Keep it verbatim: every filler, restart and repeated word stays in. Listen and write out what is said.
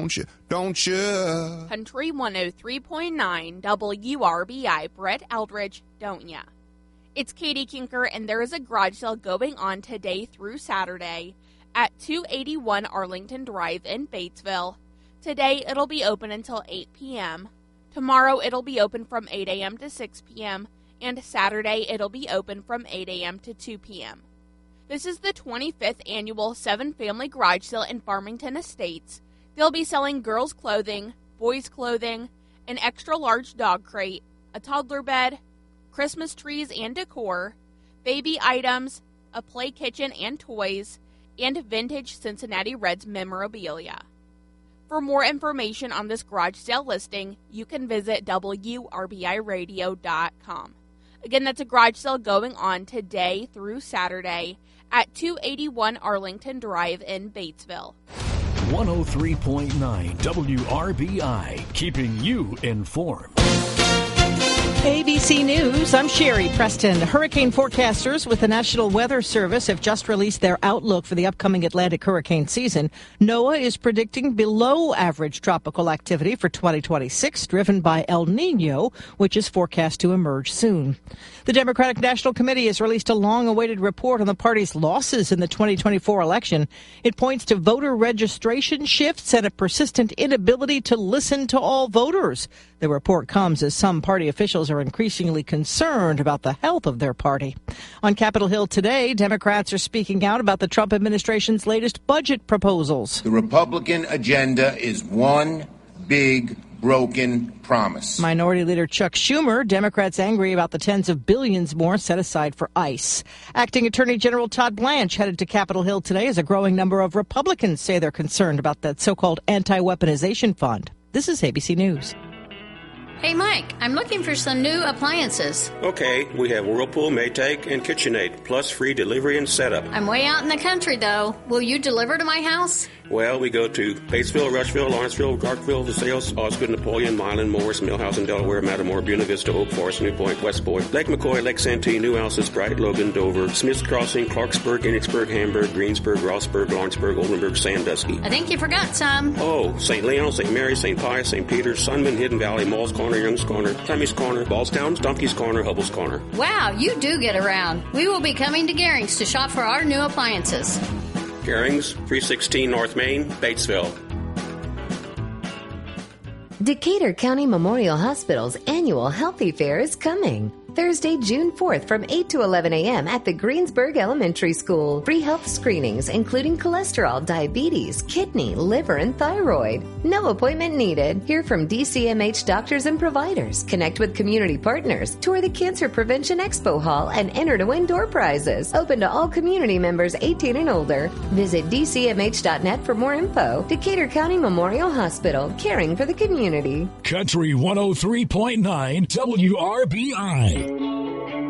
Don't you? Don't you? Country one oh three point nine W R B I, Brett Eldridge, don't ya? It's Katie Kinker, and there is a garage sale going on today through Saturday at two eighty-one Arlington Drive in Batesville. Today, it'll be open until eight p.m. Tomorrow, it'll be open from eight a.m. to six p.m., and Saturday, it'll be open from eight a.m. to two p.m. This is the twenty-fifth annual Seven Family Garage Sale in Farmington Estates. They'll be selling girls' clothing, boys' clothing, an extra-large dog crate, a toddler bed, Christmas trees and decor, baby items, a play kitchen and toys, and vintage Cincinnati Reds memorabilia. For more information on this garage sale listing, you can visit W R B I radio dot com. Again, that's a garage sale going on today through Saturday at two eighty-one Arlington Drive in Batesville. one oh three point nine W R B I, keeping you informed. A B C News, I'm Sherry Preston. Hurricane forecasters with the National Weather Service have just released their outlook for the upcoming Atlantic hurricane season. NOAA is predicting below average tropical activity for twenty twenty-six, driven by El Nino, which is forecast to emerge soon. The Democratic National Committee has released a long-awaited report on the party's losses in the twenty twenty-four election. It points to voter registration shifts and a persistent inability to listen to all voters. The report comes as some party officials are increasingly concerned about the health of their party. On Capitol Hill today, Democrats are speaking out about the Trump administration's latest budget proposals. The Republican agenda is one big broken promise. Minority Leader Chuck Schumer, Democrats angry about the tens of billions more set aside for ICE. Acting Attorney General Todd Blanche headed to Capitol Hill today as a growing number of Republicans say they're concerned about that so-called anti-weaponization fund. This is A B C News. Hey, Mike, I'm looking for some new appliances. Okay, we have Whirlpool, Maytag, and KitchenAid, plus free delivery and setup. I'm way out in the country, though. Will you deliver to my house? Well, we go to Batesville, Rushville, Lawrenceville, Garkville, DeSales, Osgood, Napoleon, Milan, Morris, Millhouse, Delaware, Matamore, Buena Vista, Oak Forest, New Point, West Point, Lake McCoy, Lake Santee, New Alces, Bright, Logan, Dover, Smith's Crossing, Clarksburg, Enochsburg, Hamburg, Greensburg, Rossburg, Lawrenceburg, Oldenburg, Sandusky. I think you forgot some. Oh, Saint Leon, Saint Mary, Saint Pius, Saint Peter's, Sunman, Hidden Valley, Malls Corner, Young's Corner, Clemmy's Corner, Ballstown, Stumpy's Corner, Hubble's Corner. Wow, you do get around. We will be coming to Gehring's to shop for our new appliances. Gehring's, three sixteen North Main, Batesville. Decatur County Memorial Hospital's annual Healthy Fair is coming. Thursday, June fourth from eight to eleven a.m. at the Greensburg Elementary School. Free health screenings including cholesterol, diabetes, kidney, liver, and thyroid. No appointment needed. Hear from D C M H doctors and providers. Connect with community partners. Tour the Cancer Prevention Expo Hall and enter to win door prizes. Open to all community members eighteen and older. Visit D C M H dot net for more info. Decatur County Memorial Hospital, caring for the community. Country one oh three point nine W R B I.